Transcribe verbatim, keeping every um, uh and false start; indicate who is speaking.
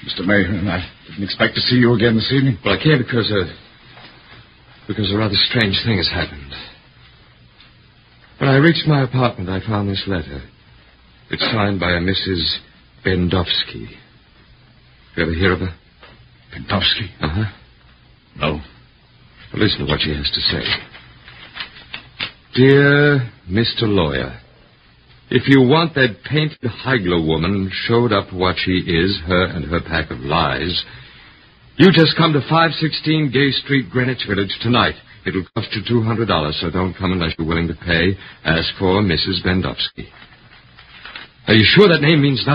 Speaker 1: Mister Mayhew, I didn't expect to see you again this evening.
Speaker 2: Well, I came because, uh, because a rather strange thing has happened. When I reached my apartment, I found this letter. It's signed by a Missus Bendowski. You ever hear of her?
Speaker 1: Bendowski?
Speaker 2: Uh-huh.
Speaker 1: No.
Speaker 2: Well, listen to what she has to say. Dear Mister Lawyer, if you want that painted Heigler woman showed up what she is, her and her pack of lies, you just come to five sixteen Gay Street, Greenwich Village tonight. It'll cost you two hundred dollars, so don't come unless you're willing to pay. Ask for Missus Bendowski. Are you sure that name means nothing?